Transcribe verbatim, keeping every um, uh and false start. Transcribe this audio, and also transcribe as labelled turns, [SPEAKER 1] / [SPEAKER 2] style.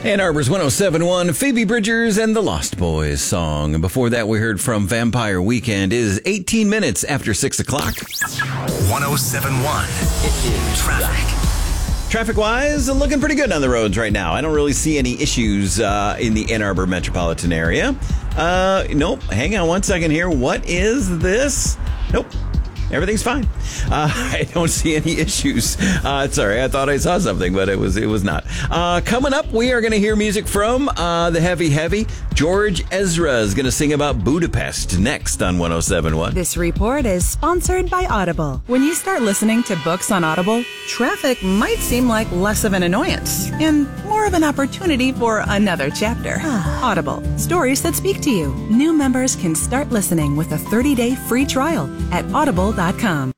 [SPEAKER 1] Ann Arbor's one oh seven point one, Phoebe Bridgers and the Lost Boys song. And before that, we heard from Vampire Weekend. It is eighteen minutes after six o'clock.
[SPEAKER 2] one oh seven point one. It is traffic.
[SPEAKER 1] Traffic-wise, looking pretty good on the roads right now. I don't really see any issues uh, in the Ann Arbor metropolitan area. Uh, nope. Hang on one second here. What is this? Nope. Everything's fine. Uh, I don't see any issues. Uh, sorry, I thought I saw something, but it was it was not. Uh, coming up, we are going to hear music from uh, the Heavy Heavy. George Ezra is going to sing about Budapest next on one oh seven point one.
[SPEAKER 3] This report is sponsored by Audible. When you start listening to books on Audible, traffic might seem like less of an annoyance and more of an opportunity for another chapter. Audible, stories that speak to you. New members can start listening with a thirty-day free trial at audible dot com.